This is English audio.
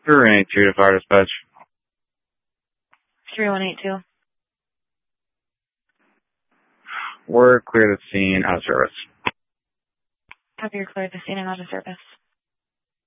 382 to fire dispatch. 3182. We're clear the scene out of service. Copy, you're cleared the scene and out of service.